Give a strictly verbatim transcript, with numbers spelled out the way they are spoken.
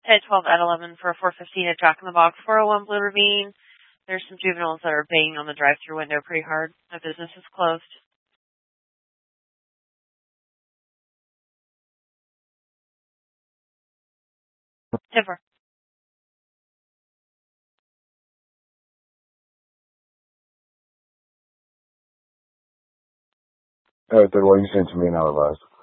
At twelve at eleven for a four fifteen at Jack in the Box, four oh one Blue Ravine. There's some juveniles that are banging on the drive-thru window pretty hard. The business is closed. Tipper. All right, then, well, you sent to me and I'll advise.